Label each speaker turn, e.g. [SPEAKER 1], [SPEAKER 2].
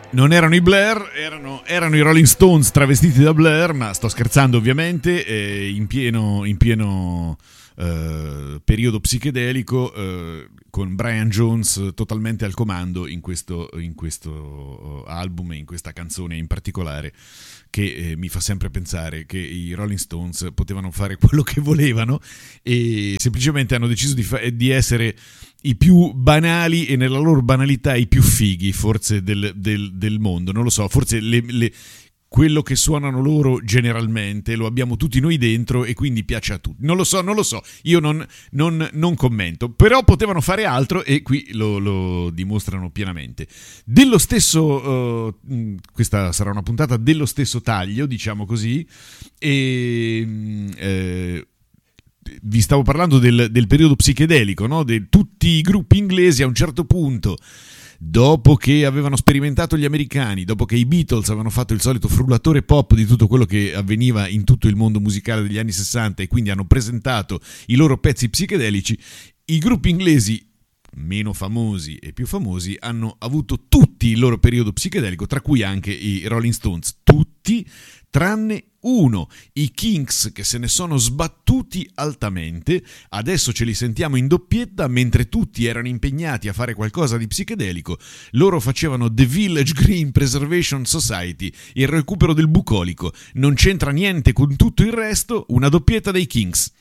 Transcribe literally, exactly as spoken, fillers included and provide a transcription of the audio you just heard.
[SPEAKER 1] Non erano i Blair, erano, erano i Rolling Stones travestiti da Blair, ma sto scherzando ovviamente, eh, in pieno, in pieno eh, periodo psichedelico, eh, con Brian Jones totalmente al comando in questo, in questo album e in questa canzone in particolare, che eh, mi fa sempre pensare che i Rolling Stones potevano fare quello che volevano e semplicemente hanno deciso di, fa- di essere i più banali e nella loro banalità i più fighi forse del, del, del mondo, non lo so, forse le, le, quello che suonano loro generalmente lo abbiamo tutti noi dentro e quindi piace a tutti, non lo so, non lo so, io non, non, non commento, però potevano fare altro e qui lo, lo dimostrano pienamente. Dello stesso, uh, questa sarà una puntata dello stesso taglio, diciamo così, e... Eh, vi stavo parlando del, del periodo psichedelico, no? De tutti i gruppi inglesi a un certo punto, dopo che avevano sperimentato gli americani, dopo che i Beatles avevano fatto il solito frullatore pop di tutto quello che avveniva in tutto il mondo musicale degli anni sessanta e quindi hanno presentato i loro pezzi psichedelici, i gruppi inglesi meno famosi e più famosi hanno avuto tutti il loro periodo psichedelico, tra cui anche i Rolling Stones, tutti tranne uno, i Kinks, che se ne sono sbattuti altamente. Adesso ce li sentiamo in doppietta, mentre tutti erano impegnati a fare qualcosa di psichedelico, loro facevano The Village Green Preservation Society, il recupero del bucolico. Non c'entra niente con tutto il resto, una doppietta dei Kinks.